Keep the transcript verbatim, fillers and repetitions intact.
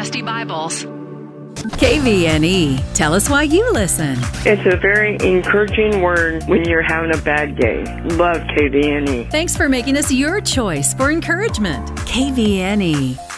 Dusty Bibles. K V N E. Tell us why you listen. It's a very encouraging word when you're having a bad day. Love K V N E. Thanks for making us your choice for encouragement. K V N E.